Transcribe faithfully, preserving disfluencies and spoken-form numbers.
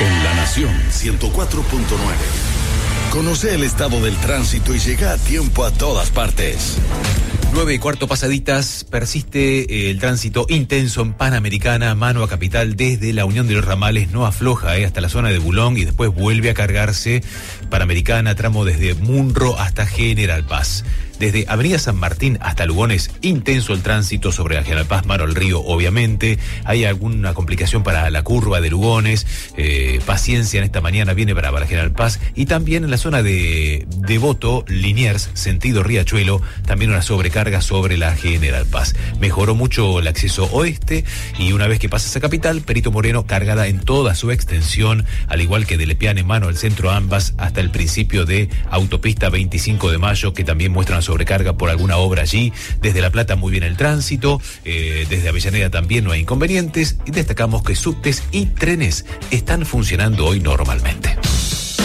En La Nación ciento cuatro punto nueve. Conoce el estado del tránsito y llega a tiempo a todas partes. Nueve y cuarto pasaditas, persiste el tránsito intenso en Panamericana, mano a capital, desde la Unión de los Ramales, no afloja eh, hasta la zona de Bulón y después vuelve a cargarse. Panamericana, tramo desde Munro hasta General Paz. Desde Avenida San Martín hasta Lugones, intenso el tránsito sobre la General Paz, mano al río, obviamente. Hay alguna complicación para la curva de Lugones. Eh, paciencia en esta mañana, viene para, para General Paz. Y también en la zona de Devoto, Liniers, sentido Riachuelo, también una sobrecarga sobre la General Paz. Mejoró mucho el acceso oeste y una vez que pasas a capital, Perito Moreno cargada en toda su extensión, al igual que de Lepiane, mano al centro ambas, hasta el principio de autopista veinticinco de mayo, que también muestra una sobrecarga por alguna obra allí. Desde La Plata muy bien el tránsito, eh, desde Avellaneda también no hay inconvenientes y destacamos que subtes y trenes están funcionando hoy normalmente.